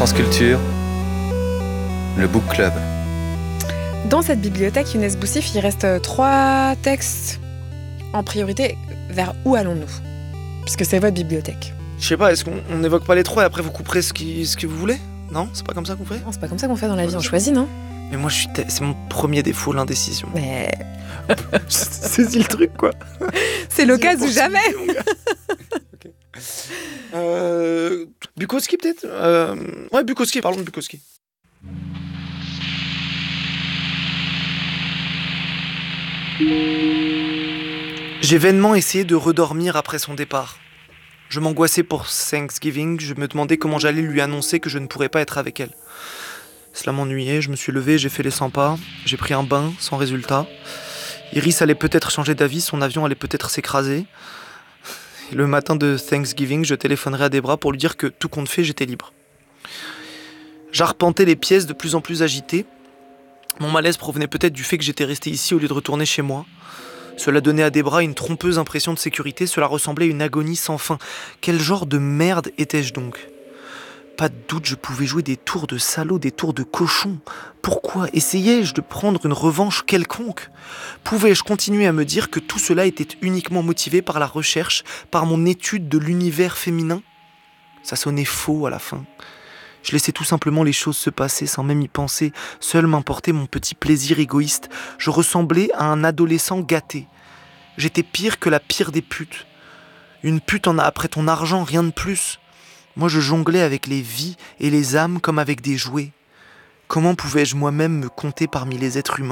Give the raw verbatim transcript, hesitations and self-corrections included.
France Culture, le Book Club. Dans cette bibliothèque Younes Boussif, il reste trois textes en priorité. Vers où allons-nous ? Puisque c'est votre bibliothèque. Je sais pas, est-ce qu'on on n'évoque pas les trois et après vous couperez ce, qui, ce que vous voulez ? Non ? C'est pas comme ça qu'on fait ? Non, c'est pas comme ça qu'on fait dans la vie, on choisit, non ? Mais moi, je suis t- c'est mon premier défaut, l'indécision. Mais C'est le truc, quoi. c'est l'occasion ou jamais. Okay. Euh, Bukowski, peut-être euh, Ouais, Bukowski, parlons de Bukowski. J'ai vainement essayé de redormir après son départ. Je m'angoissais pour Thanksgiving, je me demandais comment j'allais lui annoncer que je ne pourrais pas être avec elle. Cela m'ennuyait, je me suis levé, j'ai fait les cent pas, j'ai pris un bain, sans résultat. Iris allait peut-être changer d'avis, son avion allait peut-être s'écraser. Et le matin de Thanksgiving, je téléphonerai à Debra pour lui dire que, tout compte fait, j'étais libre. J'arpentais les pièces de plus en plus agitées. Mon malaise provenait peut-être du fait que j'étais resté ici au lieu de retourner chez moi. Cela donnait à Debra une trompeuse impression de sécurité, cela ressemblait à une agonie sans fin. Quel genre de merde étais-je donc ? Pas de doute, je pouvais jouer des tours de salaud, des tours de cochon. Pourquoi essayais-je de prendre une revanche quelconque ? Pouvais-je continuer à me dire que tout cela était uniquement motivé par la recherche, par mon étude de l'univers féminin ? Ça sonnait faux à la fin. Je laissais tout simplement les choses se passer sans même y penser. Seul m'importait mon petit plaisir égoïste. Je ressemblais à un adolescent gâté. J'étais pire que la pire des putes. Une pute en a après ton argent, rien de plus. Moi, je jonglais avec les vies et les âmes comme avec des jouets. Comment pouvais-je moi-même me compter parmi les êtres humains ?